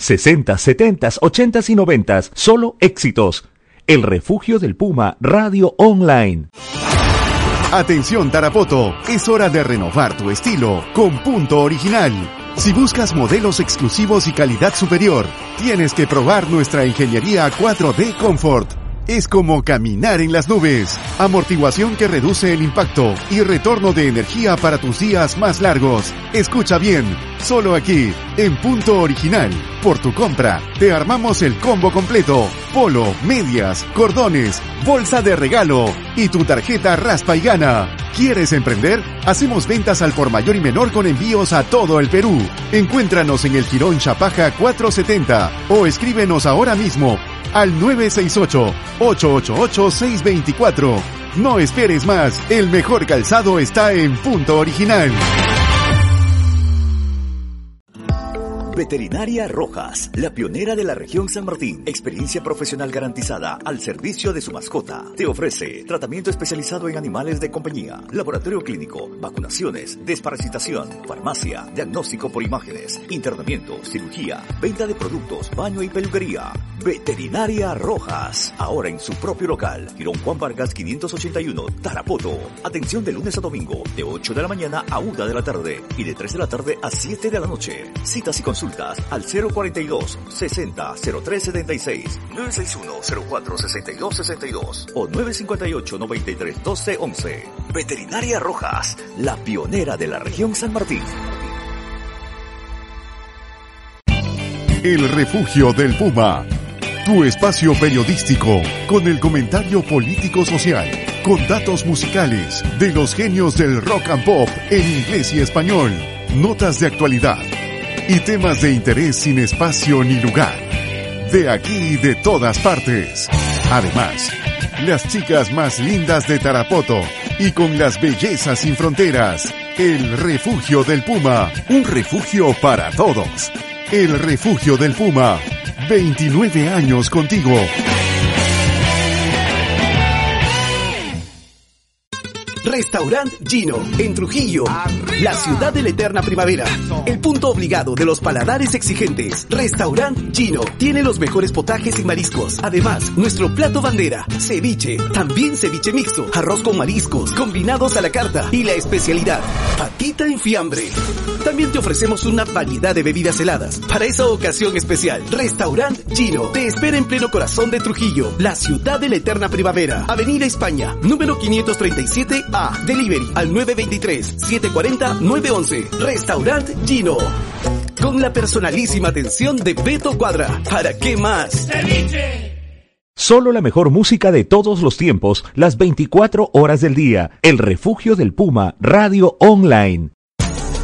60, 70, 80 y 90, solo éxitos. El Refugio del Puma Radio Online. Atención Tarapoto, es hora de renovar tu estilo con Punto Original. Si buscas modelos exclusivos y calidad superior, tienes que probar nuestra ingeniería 4D Comfort. Es como caminar en las nubes. Amortiguación que reduce el impacto y retorno de energía para tus días más largos. Escucha bien, solo aquí, en Punto Original. Por tu compra, te armamos el combo completo. Polo, medias, cordones, bolsa de regalo y tu tarjeta raspa y gana. ¿Quieres emprender? Hacemos ventas al por mayor y menor con envíos a todo el Perú. Encuéntranos en el Jirón Chapaja 470 o escríbenos ahora mismo al 968-888-624. No esperes más, el mejor calzado está en Punto Original. Veterinaria Rojas, la pionera de la región San Martín. Experiencia profesional garantizada al servicio de su mascota. Te ofrece tratamiento especializado en animales de compañía, laboratorio clínico, vacunaciones, desparasitación, farmacia, diagnóstico por imágenes, internamiento, cirugía, venta de productos, baño y peluquería. Veterinaria Rojas, ahora en su propio local. Jirón Juan Vargas 581, Tarapoto. Atención de lunes a domingo, de 8 de la mañana a 1 de la tarde y de 3 de la tarde a 7 de la noche. Citas y consultas al 042-60-0376, 961-04-6262 o 958-93-1211. Veterinaria Rojas, la pionera de la región San Martín. El Refugio del Puma, tu espacio periodístico con el comentario político-social, con datos musicales de los genios del rock and pop en inglés y español, notas de actualidad y temas de interés sin espacio ni lugar, de aquí y de todas partes. Además, las chicas más lindas de Tarapoto y con las bellezas sin fronteras. El Refugio del Puma, un refugio para todos. El Refugio del Puma, 29 años contigo. Restaurant Gino, en Trujillo, la ciudad de la eterna primavera, el punto obligado de los paladares exigentes. Restaurant Gino tiene los mejores potajes y mariscos. Además, nuestro plato bandera, ceviche, también ceviche mixto, arroz con mariscos, combinados a la carta y la especialidad, patita en fiambre. También te ofrecemos una variedad de bebidas heladas para esa ocasión especial. Restaurant Gino te espera en pleno corazón de Trujillo, la ciudad de la eterna primavera. Avenida España, número 537A. Delivery al 923-740-911. Restaurant Gino, con la personalísima atención de Beto Cuadra. ¿Para qué más? ¡Ceviche! Solo la mejor música de todos los tiempos, las 24 horas del día. El Refugio del Puma Radio Online.